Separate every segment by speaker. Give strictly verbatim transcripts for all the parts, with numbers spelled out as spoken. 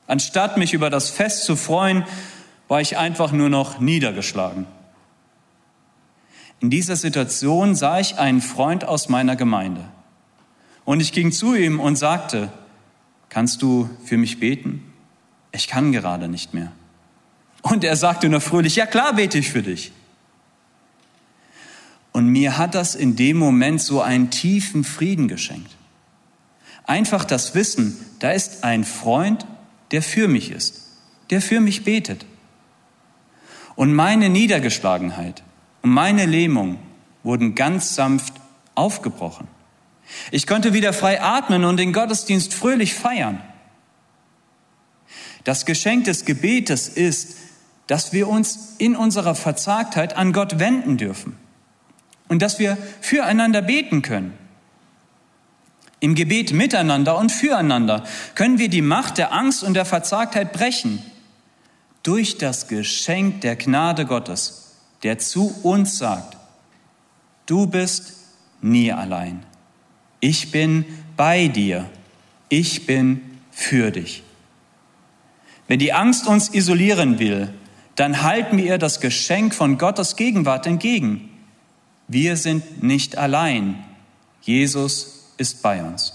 Speaker 1: Anstatt mich über das Fest zu freuen, war ich einfach nur noch niedergeschlagen. In dieser Situation sah ich einen Freund aus meiner Gemeinde. Und ich ging zu ihm und sagte, kannst du für mich beten? Ich kann gerade nicht mehr. Und er sagte nur fröhlich, ja klar bete ich für dich. Und mir hat das in dem Moment so einen tiefen Frieden geschenkt. Einfach das Wissen, da ist ein Freund, der für mich ist, der für mich betet. Und meine Niedergeschlagenheit und meine Lähmung wurden ganz sanft aufgebrochen. Ich konnte wieder frei atmen und den Gottesdienst fröhlich feiern. Das Geschenk des Gebetes ist, dass wir uns in unserer Verzagtheit an Gott wenden dürfen und dass wir füreinander beten können. Im Gebet miteinander und füreinander können wir die Macht der Angst und der Verzagtheit brechen durch das Geschenk der Gnade Gottes, der zu uns sagt, du bist nie allein. Ich bin bei dir. Ich bin für dich. Wenn die Angst uns isolieren will, dann halten wir ihr das Geschenk von Gottes Gegenwart entgegen. Wir sind nicht allein. Jesus ist bei uns.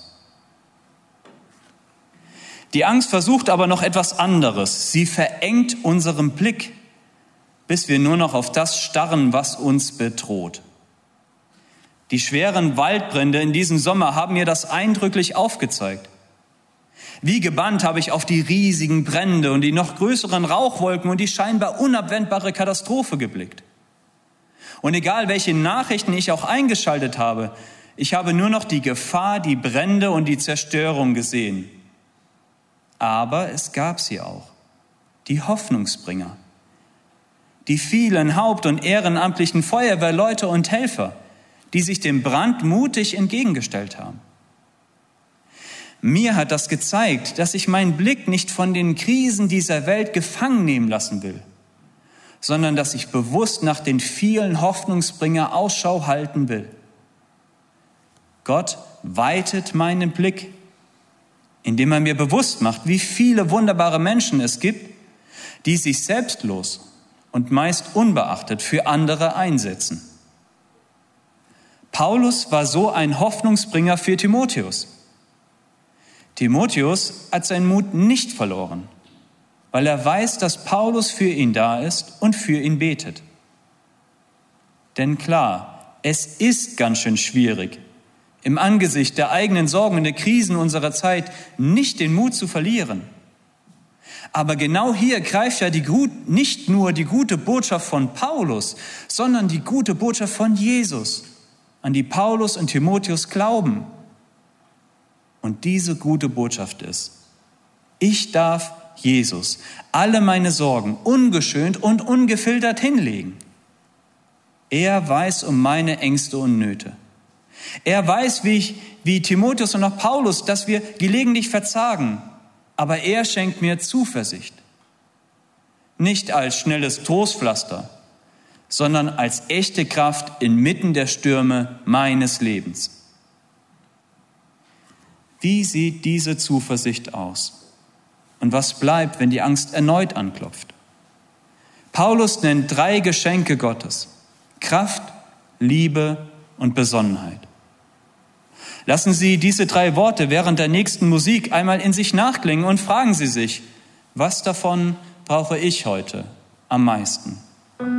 Speaker 1: Die Angst versucht aber noch etwas anderes. Sie verengt unseren Blick, bis wir nur noch auf das starren, was uns bedroht. Die schweren Waldbrände in diesem Sommer haben mir das eindrücklich aufgezeigt. Wie gebannt habe ich auf die riesigen Brände und die noch größeren Rauchwolken und die scheinbar unabwendbare Katastrophe geblickt. Und egal, welche Nachrichten ich auch eingeschaltet habe, ich habe nur noch die Gefahr, die Brände und die Zerstörung gesehen. Aber es gab sie auch, die Hoffnungsbringer, die vielen haupt- und ehrenamtlichen Feuerwehrleute und Helfer, die sich dem Brand mutig entgegengestellt haben. Mir hat das gezeigt, dass ich meinen Blick nicht von den Krisen dieser Welt gefangen nehmen lassen will, sondern dass ich bewusst nach den vielen Hoffnungsbringer Ausschau halten will. Gott weitet meinen Blick, indem er mir bewusst macht, wie viele wunderbare Menschen es gibt, die sich selbstlos und meist unbeachtet für andere einsetzen. Paulus war so ein Hoffnungsbringer für Timotheus. Timotheus hat seinen Mut nicht verloren, weil er weiß, dass Paulus für ihn da ist und für ihn betet. Denn klar, es ist ganz schön schwierig, im Angesicht der eigenen Sorgen und der Krisen unserer Zeit nicht den Mut zu verlieren. Aber genau hier greift ja die gut, nicht nur die gute Botschaft von Paulus, sondern die gute Botschaft von Jesus, an die Paulus und Timotheus glauben. Und diese gute Botschaft ist, ich darf Jesus alle meine Sorgen ungeschönt und ungefiltert hinlegen. Er weiß um meine Ängste und Nöte. Er weiß, wie, ich, wie Timotheus und auch Paulus, dass wir gelegentlich verzagen, aber er schenkt mir Zuversicht. Nicht als schnelles Trostpflaster, sondern als echte Kraft inmitten der Stürme meines Lebens. Wie sieht diese Zuversicht aus? Und was bleibt, wenn die Angst erneut anklopft? Paulus nennt drei Geschenke Gottes: Kraft, Liebe und Besonnenheit. Lassen Sie diese drei Worte während der nächsten Musik einmal in sich nachklingen und fragen Sie sich, was davon brauche ich heute am meisten?